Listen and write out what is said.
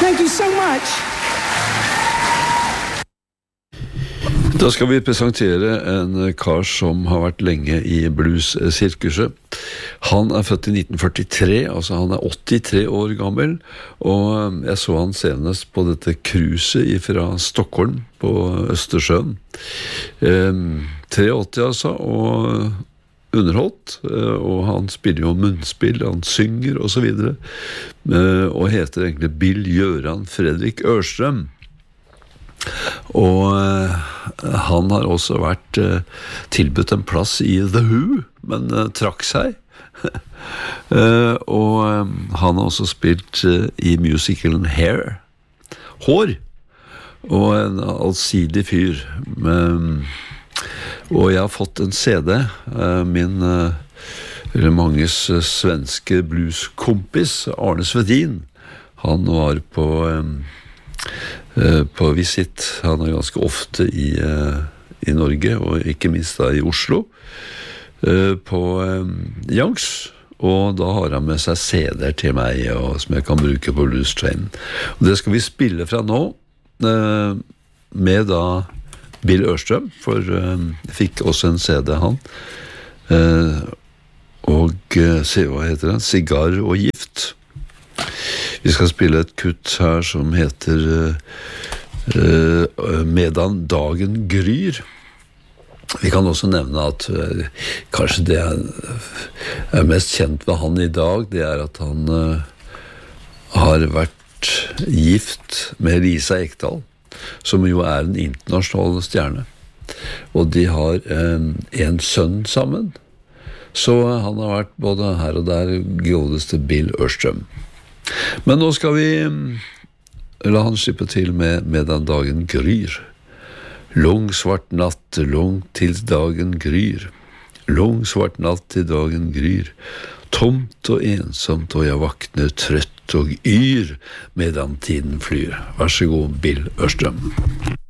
Thank you so much. Da skal vi presentere en kar som har vært lenge i blues-sirkuset. Han født i 1943, altså han 83 år gammel, og jeg så han senest på dette cruiset fra Stockholm på Østersjøen. 83 altså, og underholdt, og han spiller jo munnspill, han synger og så videre, og heter egentlig Bill Göran Fredrik Ørstrøm. Og han har også vært tilbudt en plass i The Who, men trakk seg. Og han har også spilt i musicalen Hair, Hår, og en allsidig fyr. Og jeg har fått en CD, manges svenske blueskompis Arne Svedin. Han var på visitt. Han ganske ofte i Norge, og ikke minst da i Oslo, på Youngs, og da har han med seg CD-er til meg, som jeg kan bruke på Blues Train. Og det skal vi spille fra nå, med da Bill Ørstrøm, for jeg fikk også en CD han, og se hva heter den? Sigar og gift. Vi skal spille et kutt her som heter Medan dagen gryr. Vi kan også nevne at kanskje det mest kjent ved han i dag, det at han har vært gift med Lisa Ekdahl, som jo en internasjonal stjerne. Og de har en sønn sammen. Så han har vært både her og der godeste Bill Ørstrøm. Men nå skal vi la han slippe til med den dagen gryr. Lang svart natt, langt til dagen gryr. Lang svart natt til dagen gryr. Tomt og ensomt, og jeg vakner trøtt og yr medan tiden flyr. Vær så god, Bill Ørstrøm.